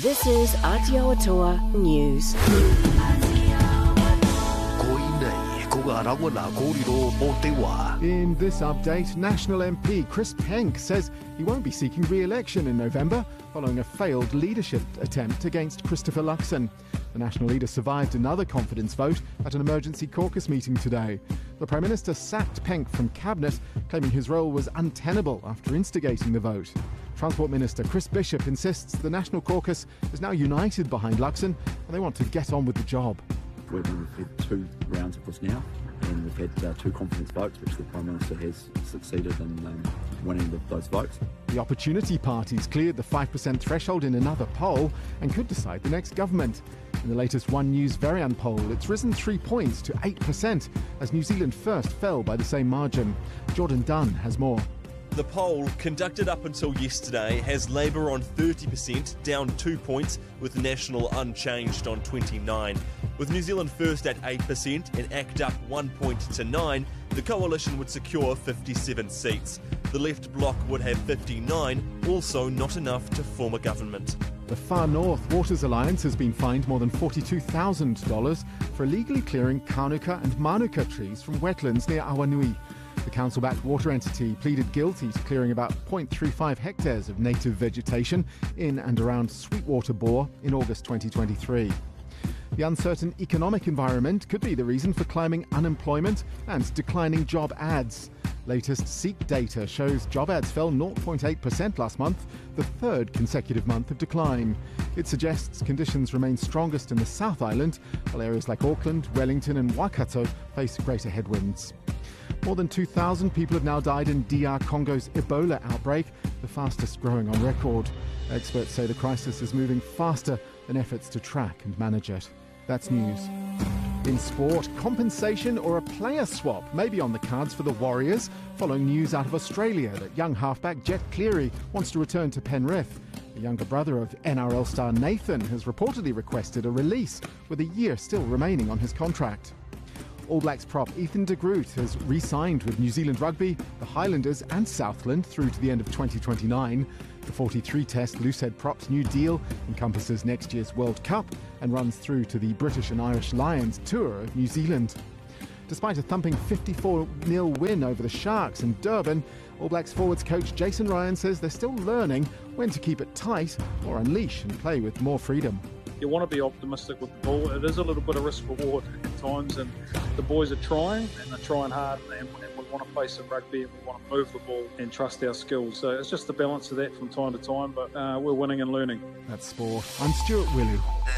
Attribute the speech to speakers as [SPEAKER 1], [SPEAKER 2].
[SPEAKER 1] This is Aotearoa News.
[SPEAKER 2] In this update, National MP Chris Penk says he won't be seeking re-election in November following a failed leadership attempt against Christopher Luxon. The National leader survived another confidence vote at an emergency caucus meeting today. The Prime Minister sacked Penk from Cabinet, claiming his role was untenable after instigating the vote. Transport Minister Chris Bishop insists the National Caucus is now united behind Luxon and they want to get on with the job.
[SPEAKER 3] We've had 2 rounds of this now, and we've had 2 confidence votes, which the Prime Minister has succeeded in winning those votes.
[SPEAKER 2] The Opportunity Party's cleared the 5% threshold in another poll and could decide the next government. In the latest One News Varian poll, it's risen 3 points to 8% as New Zealand First fell by the same margin. Jordan Dunn has more.
[SPEAKER 4] The poll, conducted up until yesterday, has Labour on 30%, down 2 points, with National unchanged on 29%. With New Zealand First at 8% and ACT up 1 point to 9, the coalition would secure 57 seats. The Left Bloc would have 59, also not enough to form a government.
[SPEAKER 2] The Far North Waters Alliance has been fined more than $42,000 for illegally clearing Kānuka and Mānuka trees from wetlands near Awanui. The council-backed water entity pleaded guilty to clearing about 0.35 hectares of native vegetation in and around Sweetwater Bore in August 2023. The uncertain economic environment could be the reason for climbing unemployment and declining job ads. Latest SEEK data shows job ads fell 0.8% last month, the 3rd consecutive month of decline. It suggests conditions remain strongest in the South Island, while areas like Auckland, Wellington and Waikato face greater headwinds. More than 2,000 people have now died in DR Congo's Ebola outbreak, the fastest growing on record. Experts say the crisis is moving faster than efforts to track and manage it. That's news. In sport, compensation or a player swap may be on the cards for the Warriors, following news out of Australia that young halfback Jet Cleary wants to return to Penrith. The younger brother of NRL star Nathan has reportedly requested a release, with a year still remaining on his contract. All Blacks prop Ethan de Groot has re-signed with New Zealand Rugby, the Highlanders and Southland through to the end of 2029. The 43-test Loosehead Props new deal encompasses next year's World Cup and runs through to the British and Irish Lions tour of New Zealand. Despite a thumping 54-0 win over the Sharks in Durban, All Blacks forwards coach Jason Ryan says they're still learning when to keep it tight or unleash and play with more freedom.
[SPEAKER 5] You want to be optimistic with the ball. It is a little bit of risk-reward at times, and the boys are trying, and they're trying hard, and we want to play some rugby, and we want to move the ball and trust our skills. So it's just the balance of that from time to time, but we're winning and learning.
[SPEAKER 2] That's sport. I'm Stuart Willie.